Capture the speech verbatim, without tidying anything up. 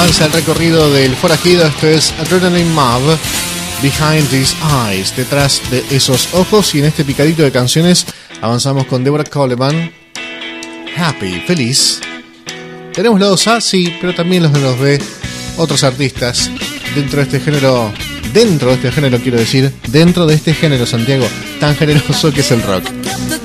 avanza el recorrido del forajido. Esto es Adrenaline Mob, Behind These Eyes, detrás de esos ojos. Y en este picadito de canciones avanzamos con Deborah Coleman, Happy, feliz. Tenemos lados A, sí, pero también los de los B, otros artistas dentro de este género, dentro de este género quiero decir, dentro de este género, Santiago, tan generoso que es el rock.